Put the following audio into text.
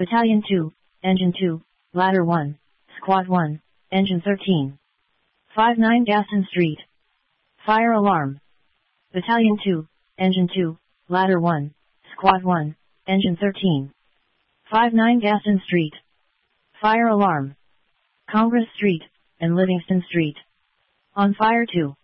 Battalion 2, Engine 2, Ladder 1, Squad 1, Engine 13. 59 Gaston Street. Fire alarm. Battalion 2, Engine 2, Ladder 1, Squad 1, Engine 13. 59 Gaston Street. Fire alarm. Congress Street and Livingston Street. On fire 2.